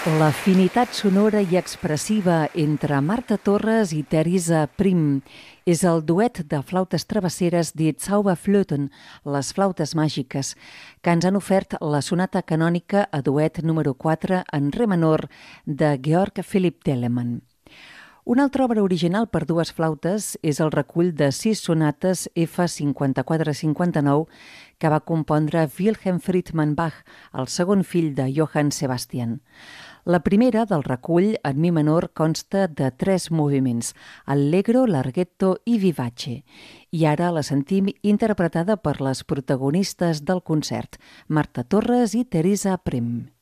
L'afinitat sonora i expressiva entre Marta Torres i Theresa Prim és el duet de flautes travesseres dit Zauberflöten, les flautes màgiques, que ens han ofert la sonata canònica a duet número 4 en re menor de Georg Philipp Telemann. Una altra obra original per dues flautes és el recull de 6 sonates F54-59 que va compondre Wilhelm Friedman Bach, el segon fill de Johann Sebastian. La primera del recull, en mi menor, consta de 3 moviments, Allegro, Larghetto i Vivace. I ara la sentim interpretada per les protagonistes del concert, Marta Torres i Theresa Prim.